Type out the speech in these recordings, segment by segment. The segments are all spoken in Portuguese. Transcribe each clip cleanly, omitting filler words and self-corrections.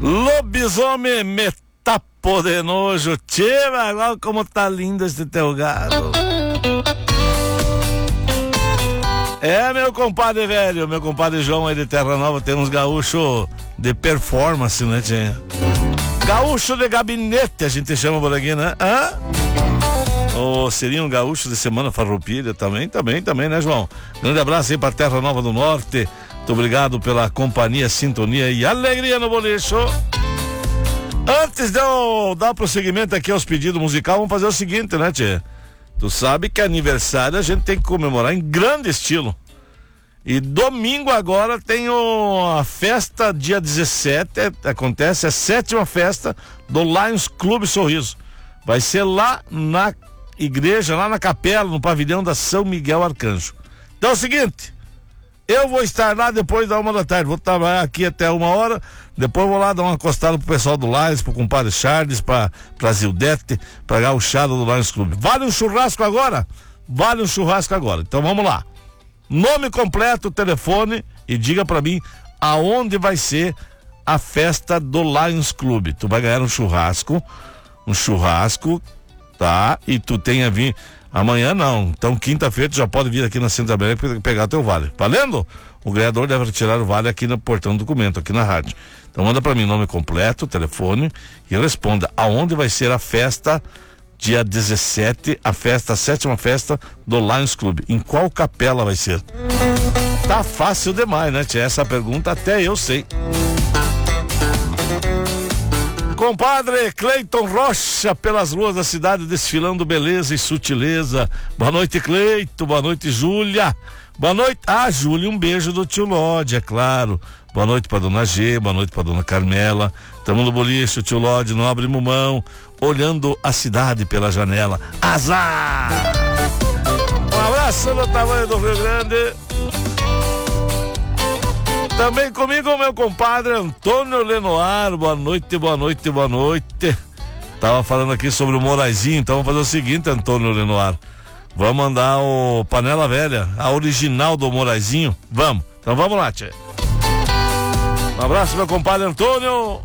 Lobisomem metapo de nojo. Tchê, olha como tá lindo esse teu gado. É, meu compadre velho, meu compadre João aí de Terra Nova, tem uns gaúchos de performance, né, tchê? Gaúcho de gabinete, a gente chama por aqui, né? Ou seria um gaúcho de semana farroupilha também, né, João? Grande abraço aí pra Terra Nova do Norte. Muito obrigado pela companhia, sintonia e alegria no bolicho. Antes de eu dar prosseguimento aqui aos pedidos musicais, vamos fazer o seguinte, né, tchê? Tu sabe que aniversário a gente tem que comemorar em grande estilo. E domingo agora tem a festa, dia 17, acontece a 7ª festa do Lions Clube Sorriso. Vai ser lá na igreja, lá na capela, no pavilhão da São Miguel Arcanjo. Então é o seguinte, eu vou estar lá depois da 1h da tarde, vou trabalhar aqui até 1h, depois vou lá dar uma costada pro pessoal do Lions, pro compadre Charles, pra Zildete, pra gauchada do Lions Clube. Vale um churrasco agora? Vale um churrasco agora. Então vamos lá. Nome completo, telefone e diga pra mim aonde vai ser a festa do Lions Clube. Tu vai ganhar um churrasco, tá? E tu tem a vir amanhã não, então quinta-feira tu já pode vir aqui na Centro América pegar teu vale, valendo? O ganhador deve retirar o vale aqui no portão do documento, aqui na rádio. Então manda pra mim nome completo, telefone e responda aonde vai ser a festa dia 17, a 7ª festa do Lions Clube. Em qual capela vai ser? Tá fácil demais, né, tia? Essa pergunta até eu sei. Compadre Cleiton Rocha, pelas ruas da cidade, desfilando beleza e sutileza. Boa noite, Cleiton. Boa noite, Júlia. Boa noite. Júlia, um beijo do tio Lodi, é claro. Boa noite pra dona G, boa noite pra dona Carmela. Tamo no boliche, o tio Lodi, não abrimos mão, olhando a cidade pela janela. Azar! Um abraço no tamanho do Rio Grande. Também comigo, meu compadre Antônio Lenoir. Boa noite, boa noite, boa noite. Tava falando aqui sobre o Moraizinho, então vamos fazer o seguinte, Antônio Lenoir. Vamos mandar o Panela Velha, a original do Moraizinho. Vamos. Então vamos lá, tia. Um abraço, meu compadre Antônio.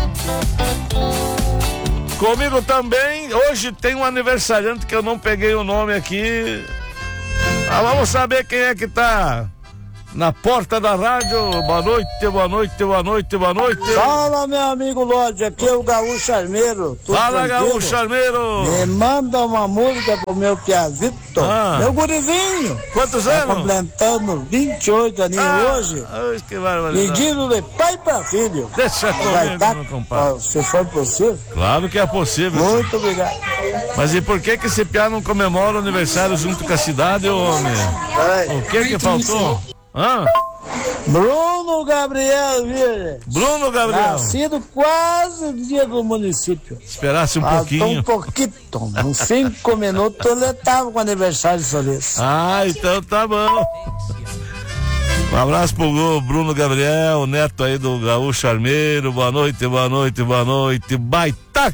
Comigo também, hoje tem um aniversariante que eu não peguei o nome aqui. Vamos saber quem é que tá na porta da rádio. Boa noite, boa noite, boa noite, boa noite. Fala, meu amigo Lodi, aqui é o Gaúcho Armeiro. Fala, Gaúcho Armeiro. Me manda uma música pro meu piazito, meu gurizinho. Quantos tá anos? Completando 28 aninhos hoje. Que barbaridade. Pedindo de pai pra filho. Deixa comigo, meu compadre. Se for possível. Claro que é possível. Muito obrigado. Mas e por que esse piá não comemora o aniversário junto com a cidade, homem? O que faltou? Bruno Gabriel, viu? Bruno Gabriel. Nascido quase no dia do município. Esperasse um pouquinho. Um pouquinho. Uns 5 minutos ele tava com aniversário de Solis. Então tá bom. Um abraço pro Bruno Gabriel, neto aí do Gaúcho Armeiro. Boa noite, boa noite, boa noite. Baita